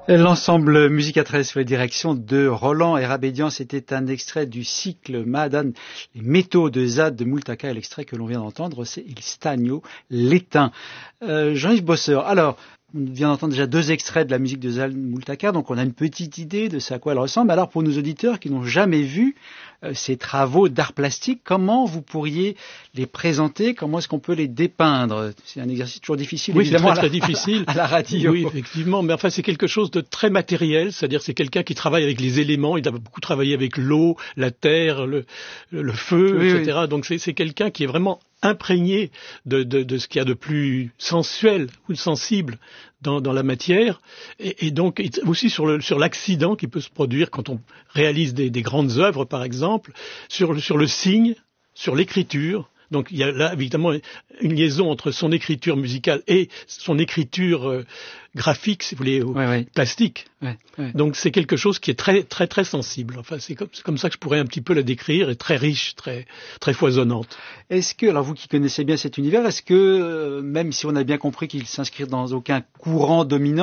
L'ensemble Musica13 sous la direction de Roland Erabédian, c'était un extrait du cycle Mahadan, les métaux de Zad de Multaka, et l'extrait que l'on vient d'entendre, c'est Il Stagno, l'étain. Jean-Yves Bosseur, alors, on vient d'entendre déjà 2 extraits de la musique de Zad Multaka, donc on a une petite idée de ce à quoi elle ressemble. Alors pour nos auditeurs qui n'ont jamais vu ces travaux d'art plastique, comment vous pourriez les présenter? Comment est-ce qu'on peut les dépeindre? C'est un exercice toujours difficile, oui, évidemment, c'est très difficile à la radio. Oui, effectivement, mais enfin c'est quelque chose de très matériel, c'est-à-dire c'est quelqu'un qui travaille avec les éléments, il a beaucoup travaillé avec l'eau, la terre, le feu, oui, etc. Oui. Donc c'est quelqu'un qui est vraiment imprégné de ce qu'il y a de plus sensuel ou sensible dans la matière, et donc aussi sur l'accident qui peut se produire quand on réalise des grandes œuvres, par exemple, sur le signe, sur l'écriture. Donc il y a là évidemment une liaison entre son écriture musicale et son écriture graphique, si vous voulez, plastique. Ouais. Donc c'est quelque chose qui est très très très sensible. Enfin c'est comme ça que je pourrais un petit peu la décrire, et très riche, très très foisonnante. Est-ce que, alors vous qui connaissez bien cet univers, est-ce que même si on a bien compris qu'il s'inscrit dans aucun courant dominant,